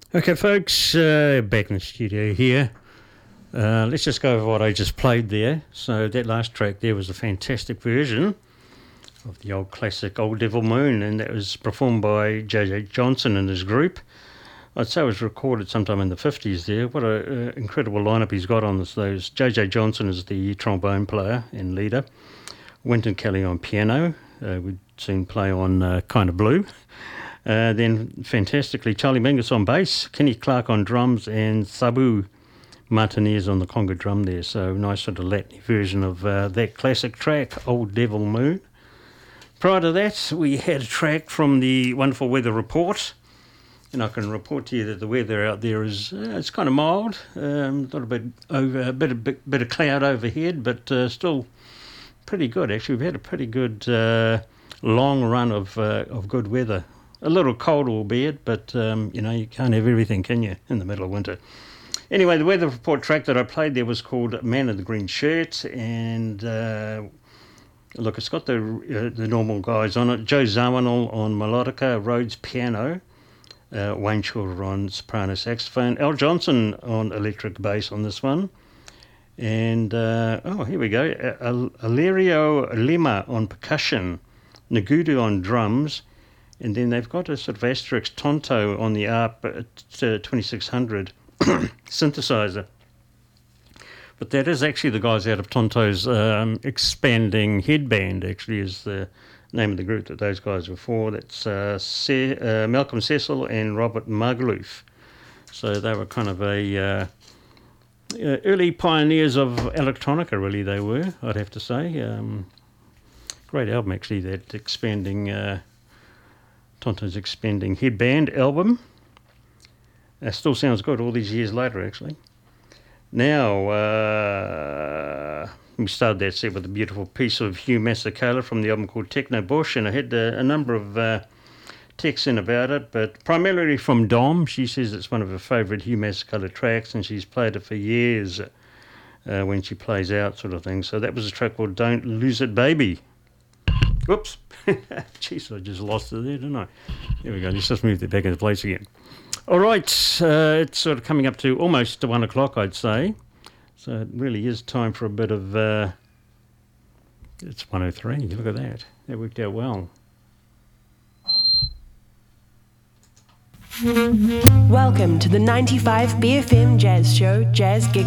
Okay, folks, back in the studio here. Let's just go over what I just played there. So that last track there was a fantastic version of the old classic Old Devil Moon, and that was performed by J.J. Johnson and his group. I'd say it was recorded sometime in the 50s there. What an incredible lineup he's got on this. Those J.J. Johnson is the trombone player and leader. Wynton Kelly on piano. We'd seen play on Kind of Blue. Then fantastically, Charlie Mingus on bass, Kenny Clark on drums, and Sabu Martinez on the conga drum there. So nice sort of Latin version of that classic track, Old Devil Moon. Prior to that, we had a track from the Wonderful Weather Report, and I can report to you that the weather out there is it's kind of mild, a little bit over, a bit of cloud overhead, but still pretty good. Actually, we've had a pretty good long run of good weather. A little cold, albeit, but you can't have everything, can you, in the middle of winter? Anyway, the weather report track that I played there was called "Man in the Green Shirt," and look, it's got the normal guys on it: Joe Zawinul on melodica, Rhodes piano, Wayne Shorter on soprano saxophone, Al Johnson on electric bass on this one, and here we go, Alirio Lima on percussion, Nagudu on drums. And then they've got a sort of asterisk Tonto on the ARP 2600 synthesizer. But that is actually the guys out of Tonto's Expanding Headband, actually, is the name of the group that those guys were for. That's Malcolm Cecil and Robert Magaluf. So they were kind of early pioneers of electronica, really, they were, I'd have to say. Great album, actually, that Expanding... Tonto's Expanding Headband album. Still sounds good all these years later, actually. Now, we started that set with a beautiful piece of Hugh Masekela from the album called Techno Bush, and I had a number of texts in about it, but primarily from Dom. She says it's one of her favourite Hugh Masekela tracks, and she's played it for years when she plays out, sort of thing. So that was a track called Don't Lose It Baby. Whoops. Jeez, I just lost it there, didn't I? There we go. Let's just move it back into place again. All right. It's sort of coming up to almost 1 o'clock, I'd say. So it really is time for a bit of... it's 1:03. Look at that. That worked out well. Welcome to the 95 BFM Jazz Show, Jazz Gig